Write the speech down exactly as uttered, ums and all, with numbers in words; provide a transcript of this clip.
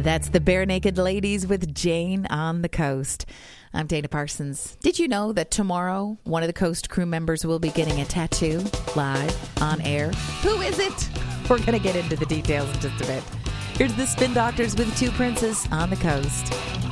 That's the Bare Naked Ladies with Jane on the Coast. I'm Dana Parsons. Did you know that tomorrow one of the Coast crew members will be getting a tattoo live on air? Who is it? We're going to get into the details in just a bit. Here's the Spin Doctors with Two Princes on the Coast.